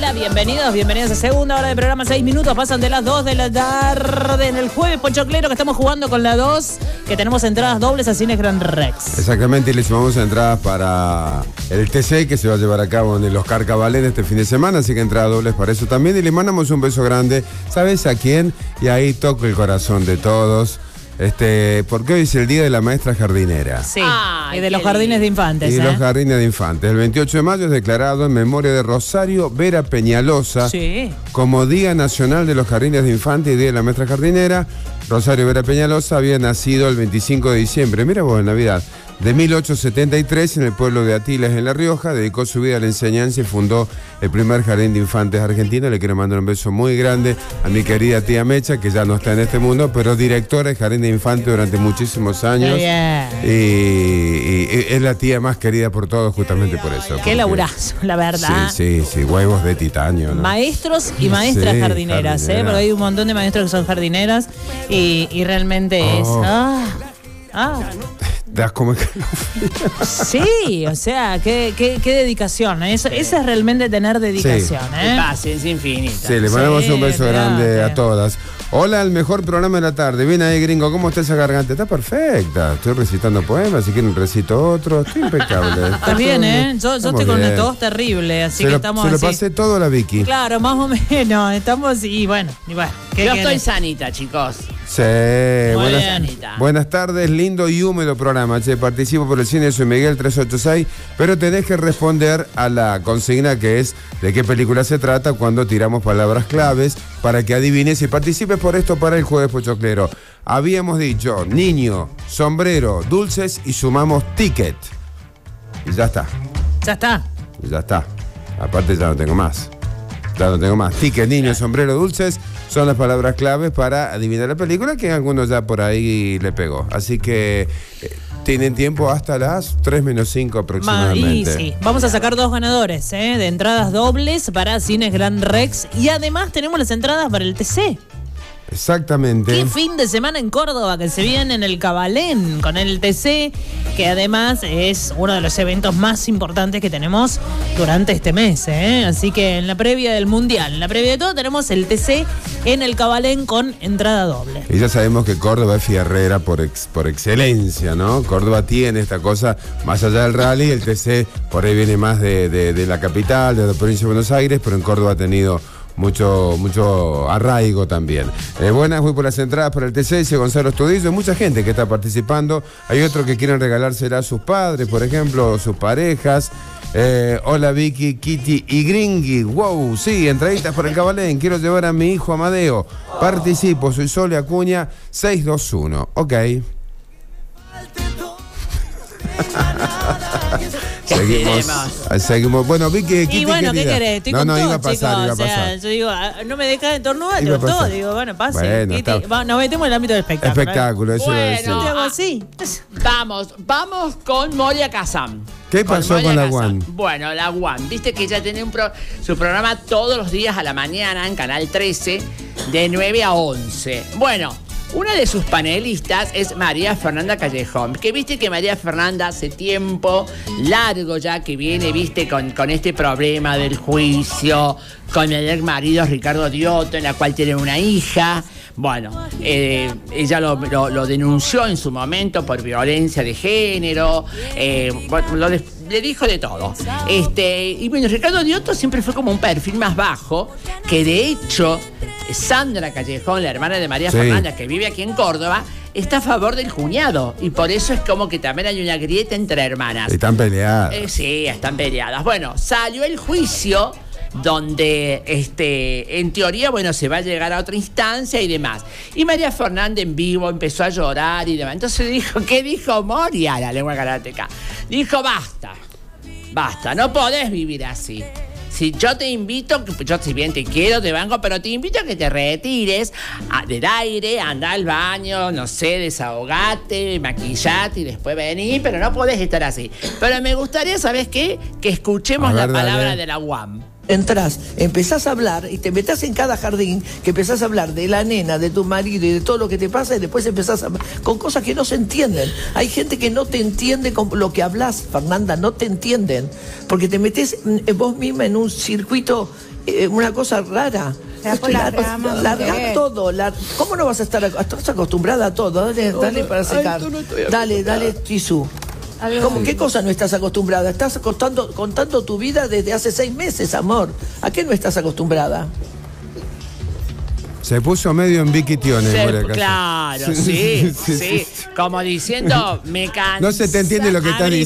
Hola, bienvenidos a segunda hora de programa. 6 minutos pasan de las 2 de la tarde en el jueves pochoclero que estamos jugando con la 2, que tenemos entradas dobles a Cines Gran Rex. Exactamente, y le sumamos entradas para el TC que se va a llevar a cabo en el Oscar Cabalén este fin de semana, así que entradas dobles para eso también. Y le mandamos un beso grande, ¿sabes a quién? Y ahí toco el corazón de todos. Porque hoy es el día de la maestra jardinera. Sí, y de los jardines de infantes. Y los jardines de infantes. El 28 de mayo es declarado en memoria de Rosario Vera Peñalosa como Día Nacional de los Jardines de Infantes y Día de la Maestra Jardinera. Rosario Vera Peñalosa había nacido el 25 de diciembre, mira vos, en Navidad, de 1873 en el pueblo de Atiles, en La Rioja. Dedicó su vida a la enseñanza y fundó el primer jardín de infantes argentino. Le quiero mandar un beso muy grande a mi querida tía Mecha, que ya no está en este mundo, pero directora de jardín de infantes durante muchísimos años. Y es la tía más querida por todos justamente por eso. Qué laburazo, la verdad. Sí, huevos de titanio, ¿no? Maestros y maestras jardineras, porque hay un montón de maestros que son jardineras y realmente es... Das como que... Sí, o sea, qué dedicación. Esa es realmente tener dedicación. Paciencia infinita. Sí, le mandamos un beso grande a todas. Hola, el mejor programa de la tarde. Bien ahí, gringo, ¿cómo está esa garganta? Está perfecta. Estoy recitando poemas, si quieren recito otro. Estoy impecable. Está bien, ¿eh? Yo estoy con una tos terrible, así que estamos así. Se lo pasé todo a la Vicky. Claro, más o menos. Estamos y bueno. Yo estoy sanita, chicos. Sí, buenas tardes, lindo y húmedo programa. Participo por el cine, soy Miguel 386, pero tenés que responder a la consigna que es de qué película se trata cuando tiramos palabras claves para que adivines y participes por esto para el jueves pochoclero. Habíamos dicho niño, sombrero, dulces y sumamos ticket. Y ya está. Ya está. Aparte ya no tengo más. Ticket, niño, sombrero, dulces son las palabras claves para adivinar la película, que algunos ya por ahí le pegó. Así que tienen tiempo hasta las 3:05 aproximadamente. Sí. Vamos a sacar 2 ganadores de entradas dobles para Cines Gran Rex y además tenemos las entradas para el TC. Exactamente. Qué fin de semana en Córdoba que se viene en el Cabalén con el TC, que además es uno de los eventos más importantes que tenemos durante este mes, Así que en la previa del Mundial, en la previa de todo, tenemos el TC en el Cabalén con entrada doble. Y ya sabemos que Córdoba es fierrera por excelencia, ¿no? Córdoba tiene esta cosa, más allá del rally, el TC por ahí viene más de la capital, de la provincia de Buenos Aires, pero en Córdoba ha tenido mucho arraigo también. Buenas, voy por las entradas para el TC, dice Gonzalo Estudillo. Hay mucha gente que está participando. Hay otros que quieren regalársela a sus padres, por ejemplo, o sus parejas. Hola Vicky, Kitty y Gringui. Wow, sí, entraditas para el Cabalén. Quiero llevar a mi hijo Amadeo. Participo, soy Sole Acuña 621. Ok. Seguimos. Bueno, Vicky, y bueno, ¿qué querés? Estoy con todo, iba a pasar. Yo digo, no me dejas de tornudar, todo. Digo, bueno, pase. Nos metemos en el ámbito del espectáculo. Eso así. Vamos con Moria Kazan. ¿Qué pasó con la One? Bueno, la One, viste que ella tiene su programa todos los días a la mañana en Canal 13, de 9 a 11. Bueno, una de sus panelistas es María Fernanda Callejón, que viste que María Fernanda hace tiempo largo ya que viene, viste, con este problema del juicio, con el ex marido Ricardo Diotto, en la cual tiene una hija. Bueno, ella lo denunció en su momento por violencia de género, le dijo de todo. Y bueno, Ricardo Diotto siempre fue como un perfil más bajo, que de hecho Sandra Callejón, la hermana de María Fernanda, que vive aquí en Córdoba, está a favor del cuñado. Y por eso es como que también hay una grieta entre hermanas. Están peleadas. Sí, están peleadas. Bueno, salió el juicio donde en teoría, bueno, se va a llegar a otra instancia y demás. Y María Fernanda en vivo empezó a llorar y demás. Entonces dijo, ¿qué dijo Moria, la lengua karateca? Dijo, basta, no podés vivir así. Si yo te invito, yo si bien te quiero, te banco, pero te invito a que te retires del aire, anda al baño, no sé, desahogate, maquillate y después vení, pero no podés estar así. Pero me gustaría, ¿sabes qué? Que escuchemos la palabra de la UAM. Entrás, empezás a hablar y te metés en cada jardín, que empezás a hablar de la nena, de tu marido y de todo lo que te pasa, y después empezás con cosas que no se entienden. Hay gente que no te entiende con lo que hablas, Fernanda, no te entienden, porque te metés vos misma en un circuito, una cosa rara. Largar todo. ¿Cómo no vas a estar? Estás acostumbrada a todo. Dale para secar. Dale, Tisú. ¿Qué cosa no estás acostumbrada? Estás contando tu vida desde hace 6 meses, amor. ¿A qué no estás acostumbrada? Se puso medio en Vicky Tione. Claro, sí. Como diciendo, me cansa. No se te entiende lo que estás diciendo.